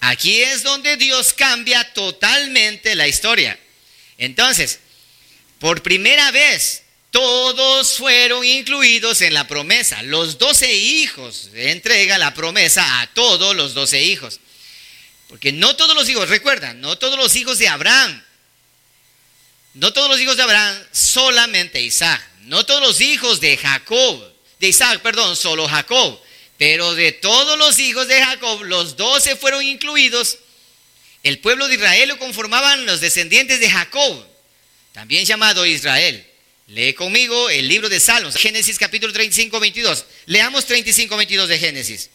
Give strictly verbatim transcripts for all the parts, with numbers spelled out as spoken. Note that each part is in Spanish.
Aquí es donde Dios cambia totalmente la historia. Entonces, por primera vez, todos fueron incluidos en la promesa. Los doce hijos, entrega la promesa a todos los doce hijos. Porque no todos los hijos, recuerdan, no todos los hijos de Abraham, no todos los hijos de Abraham, solamente Isaac. No todos los hijos de Jacob, de Isaac, perdón, solo Jacob. Pero de todos los hijos de Jacob, los doce fueron incluidos. El pueblo de Israel lo conformaban los descendientes de Jacob, también llamado Israel. Lee conmigo el libro de Salmos, Génesis capítulo treinta y cinco, veintidós. Leamos treinta y cinco, veintidós de Génesis.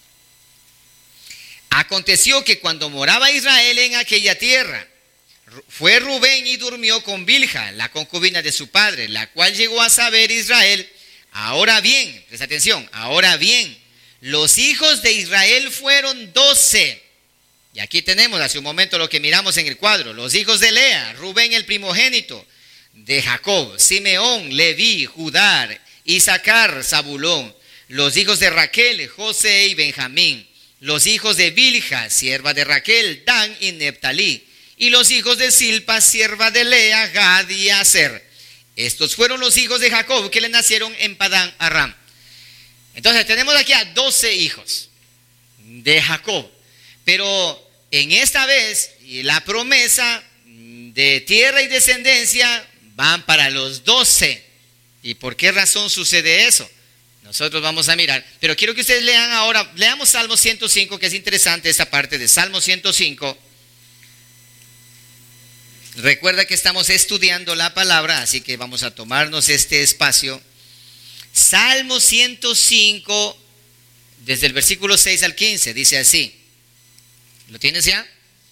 Aconteció que cuando moraba Israel en aquella tierra, fue Rubén y durmió con Bilha, la concubina de su padre, la cual llegó a saber Israel. Ahora bien, presta atención, ahora bien, los hijos de Israel fueron doce. Y aquí tenemos hace un momento lo que miramos en el cuadro. Los hijos de Lea, Rubén el primogénito, de Jacob, Simeón, Leví, Judá, Isaacar, Zabulón. Los hijos de Raquel, José y Benjamín. Los hijos de Bilha, sierva de Raquel, Dan y Neptalí. Y los hijos de Silpa, sierva de Lea, Gad y Aser. Estos fueron los hijos de Jacob que le nacieron en Padán Aram. Entonces tenemos aquí a doce hijos de Jacob. Pero en esta vez la promesa de tierra y descendencia van para los doce. ¿Y por qué razón sucede eso? Nosotros vamos a mirar. Pero quiero que ustedes lean ahora, leamos Salmo ciento cinco, que es interesante esta parte de Salmo ciento cinco. Recuerda que estamos estudiando la palabra, así que vamos a tomarnos este espacio. Salmo ciento cinco, desde el versículo seis al quince, dice así. ¿Lo tienes ya?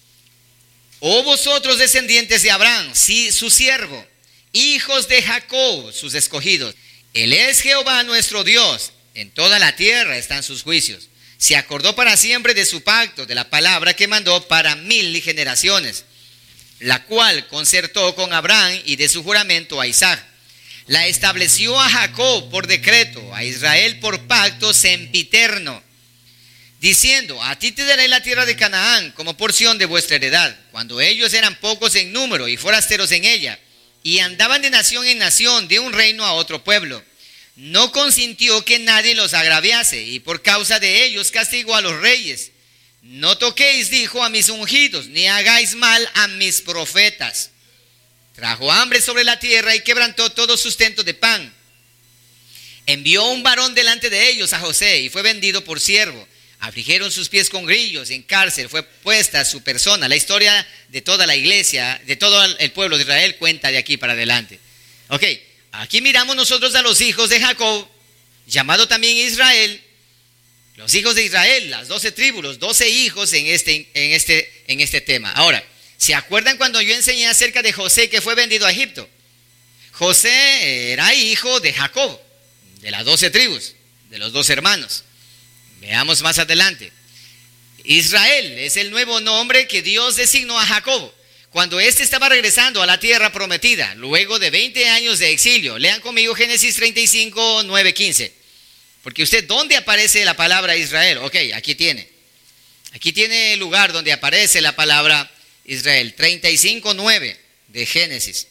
Oh vosotros descendientes de Abraham, sí, su siervo, hijos de Jacob, sus escogidos. Él es Jehová nuestro Dios, en toda la tierra están sus juicios. Se acordó para siempre de su pacto, de la palabra que mandó para mil generaciones, la cual concertó con Abraham y de su juramento a Isaac. La estableció a Jacob por decreto, a Israel por pacto sempiterno, diciendo: a ti te daré la tierra de Canaán como porción de vuestra heredad, cuando ellos eran pocos en número y forasteros en ella, y andaban de nación en nación, de un reino a otro pueblo. No consintió que nadie los agraviase, y por causa de ellos castigó a los reyes. No toquéis, dijo, a mis ungidos, ni hagáis mal a mis profetas. Trajo hambre sobre la tierra y quebrantó todo sustento de pan. Envió un varón delante de ellos, a José, y fue vendido por siervo. Afligieron sus pies con grillos, en cárcel fue puesta su persona. La historia de toda la iglesia, de todo el pueblo de Israel, cuenta de aquí para adelante. Ok, aquí miramos nosotros a los hijos de Jacob, llamado también Israel. Los hijos de Israel, las doce tribus, los doce hijos en este, en, este, en este tema. Ahora, ¿se acuerdan cuando yo enseñé acerca de José que fue vendido a Egipto? José era hijo de Jacob, de las doce tribus, de los dos hermanos. Veamos más adelante. Israel es el nuevo nombre que Dios designó a Jacob cuando éste estaba regresando a la tierra prometida, luego de veinte años de exilio. Lean conmigo Génesis treinta y cinco, nueve, quince. Porque usted, ¿dónde aparece la palabra Israel? Ok, aquí tiene. Aquí tiene el lugar donde aparece la palabra Israel. treinta y cinco, nueve de Génesis.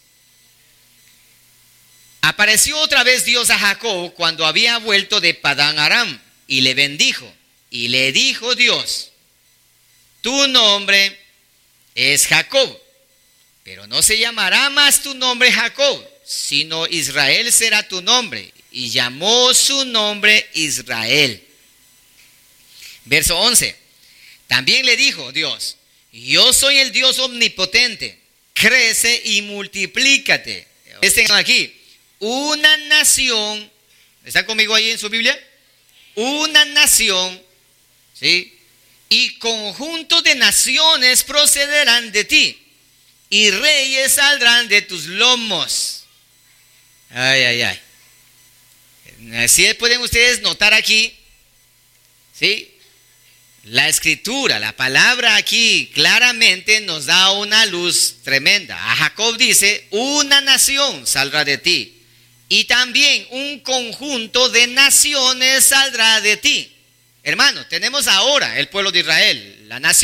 Apareció otra vez Dios a Jacob cuando había vuelto de Padán Aram y le bendijo. Y le dijo Dios: tu nombre es Jacob, pero no se llamará más tu nombre Jacob, sino Israel será tu nombre. Y llamó su nombre Israel. Verso once. También le dijo Dios: yo soy el Dios omnipotente, crece y multiplícate. Estén aquí, una nación, ¿están conmigo ahí en su Biblia? Una nación, ¿sí? Y conjunto de naciones procederán de ti, y reyes saldrán de tus lomos. Ay, ay, ay. Así pueden ustedes notar aquí, ¿sí? La escritura, la palabra aquí claramente nos da una luz tremenda. A Jacob dice: una nación saldrá de ti, y también un conjunto de naciones saldrá de ti. Hermano, tenemos ahora el pueblo de Israel, la nación.